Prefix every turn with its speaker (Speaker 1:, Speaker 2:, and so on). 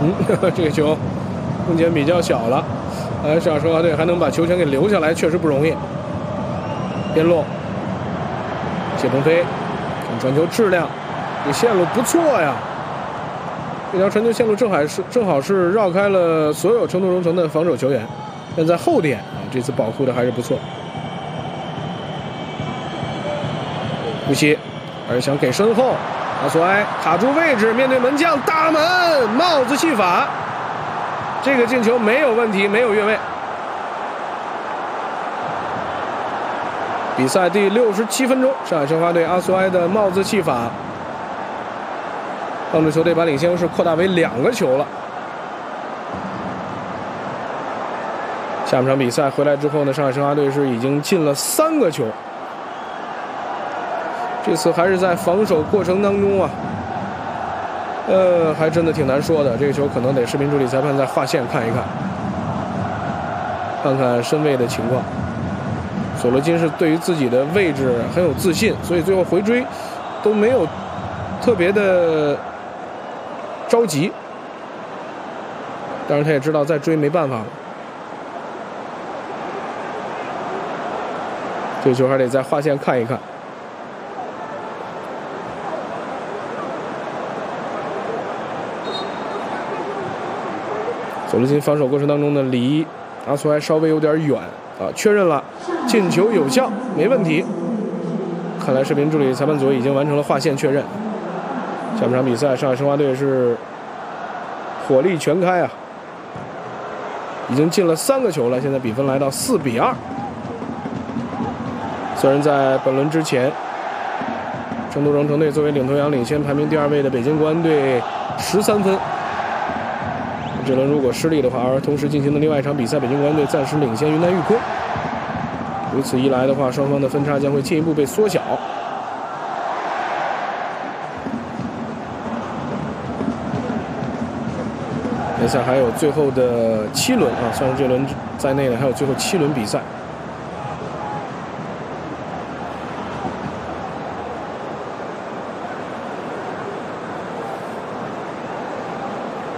Speaker 1: 这个球空间比较小了，市场申花队还能把球权给留下来，确实不容易。边路，谢鹏飞，看传球质量，这线路不错呀。这条传球线路正好是绕开了所有成都荣城的防守球员，但在后点啊，这次保护的还是不错。呼吸，而想给身后，阿索埃卡住位置，面对门将大门，帽子戏法，这个进球没有问题，没有越位。比赛第67分钟，上海申花队阿索埃的帽子戏法，帮助球队把领先优势扩大为2个球了。下半场比赛回来之后呢，上海申花队是已经进了3个球。这次还是在防守过程当中啊，还真的挺难说的。这个球可能得视频助理裁判在划线看一看，看看身位的情况。索罗金是对于自己的位置很有自信，所以最后回追都没有特别的着急。当然他也知道再追没办法了，这球还得在划线看一看。索罗金防守过程当中呢，离阿索埃稍微有点远啊，确认了进球有效，没问题。看来视频助理裁判组已经完成了划线确认。下半场比赛，上海申花队是火力全开啊，已经进了3个球了，现在比分来到4比2。虽然在本轮之前，成都荣城队作为领头羊领先排名第2位的北京国安队13分。这轮如果失利的话，而同时进行的另外一场比赛，北京国安队暂时领先云南玉科。如此一来的话，双方的分差将会进一步被缩小。联赛还有最后的7轮啊，算是这轮在内的还有最后7轮比赛。